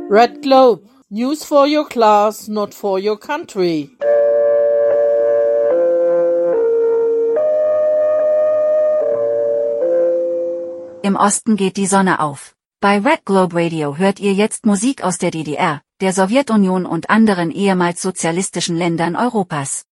Red Globe. News for your class, not for your country. Im Osten geht die Sonne auf. Bei Red Globe Radio hört ihr jetzt Musik aus der DDR, der Sowjetunion und anderen ehemals sozialistischen Ländern Europas.